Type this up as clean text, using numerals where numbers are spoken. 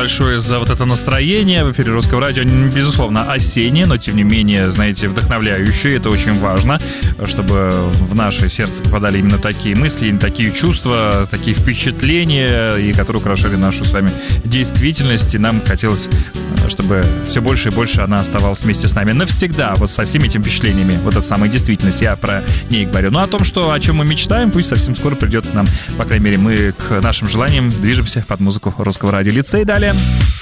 большое за вот это настроение. В эфире Русского радио, безусловно, осеннее, но тем не менее, знаете, вдохновляющее. Это очень важно, чтобы в наше сердце попадали именно такие мысли, именно такие чувства, такие впечатления, и которые украшали нашу с вами действительность. И нам хотелось, чтобы все больше и больше она оставалась вместе с нами навсегда, вот со всеми этими впечатлениями, вот эта самая действительность. Я про ней говорю. Ну, о том, о чем мы мечтаем, пусть совсем скоро придет к нам. По крайней мере, мы к нашим желаниям движемся под музыку Русского радио. Лицей далее.